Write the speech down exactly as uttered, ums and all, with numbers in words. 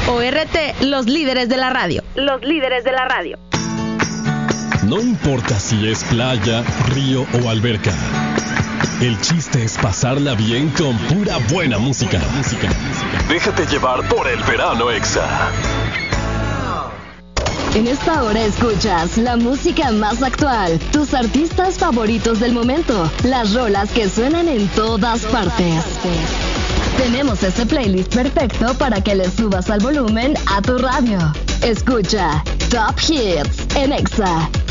O R T, los líderes de la radio. Los líderes de la radio. No importa si es playa, río o alberca. El chiste es pasarla bien con pura buena música. música. Déjate llevar por el verano Exa. En esta hora escuchas la música más actual, tus artistas favoritos del momento, las rolas que suenan en todas partes. Tenemos este playlist perfecto para que le subas al volumen a tu radio. Escucha Top Hits en Exa.